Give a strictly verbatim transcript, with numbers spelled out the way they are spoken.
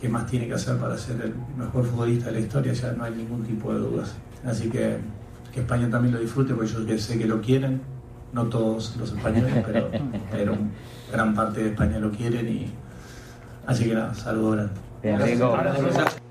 qué más tiene que hacer para ser el mejor futbolista de la historia, ya no hay ningún tipo de dudas. Así que que España también lo disfrute, porque yo sé que lo quieren, no todos los españoles, pero, pero gran parte de España lo quieren, y así que nada, saludo grande. Bien, Rico.